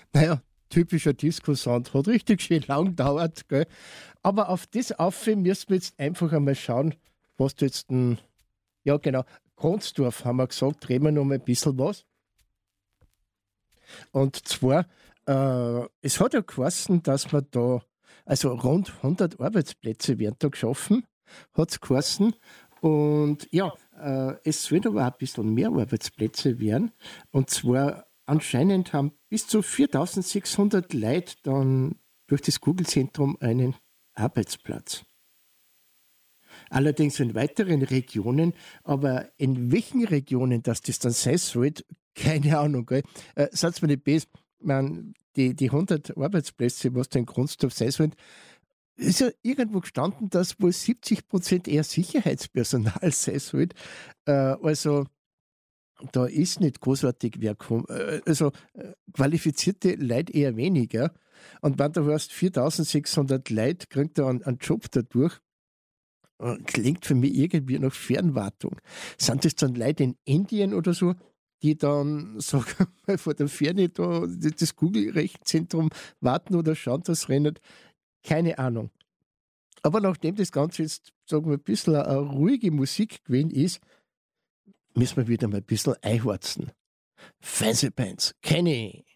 Naja, typischer Disco-Sound, hat richtig schön lang gedauert, gell? Aber auf das auf müssen wir jetzt einfach einmal schauen, was du jetzt, ja genau, Kronsdorf haben wir gesagt, reden wir noch mal ein bisschen was. Und zwar, es hat ja geheißen, dass man da, also rund 100 Arbeitsplätze werden da geschaffen, hat es geheißen. Und ja, es sollen aber auch ein bisschen mehr Arbeitsplätze werden. Und zwar anscheinend haben bis zu 4600 Leute dann durch das Google-Zentrum einen Arbeitsplatz. Allerdings in weiteren Regionen, aber in welchen Regionen, dass das dann sein soll, keine Ahnung. Gell? Sag's mir nicht besser, die 100 Arbeitsplätze, was da in Grundstoff sein sollen, ist ja irgendwo gestanden, dass wohl 70% eher Sicherheitspersonal sein soll. Also da ist nicht großartig wer qualifizierte Leute eher weniger. Und wenn du hast 4600 Leute, kriegt er einen Job dadurch. Klingt für mich irgendwie nach Fernwartung. Sind das dann Leute in Indien oder so, die dann, sagen wir mal, vor der Ferne da das Google-Rechenzentrum warten oder schauen, dass es rennt? Keine Ahnung. Aber nachdem das Ganze jetzt, sagen wir, ein bisschen eine ruhige Musik gewesen ist, müssen wir wieder mal ein bisschen einhorzen. Fernsehbands, kenne ich.